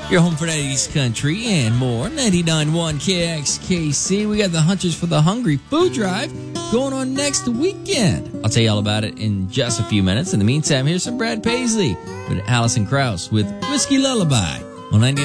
Your home for that East Country and more. 99.1 KXKC. We got the Hunters for the Hungry Food Drive going on next weekend. I'll tell you all about it in just a few minutes. In the meantime, here's some Brad Paisley with Alison Krauss with Whiskey Lullaby on 99.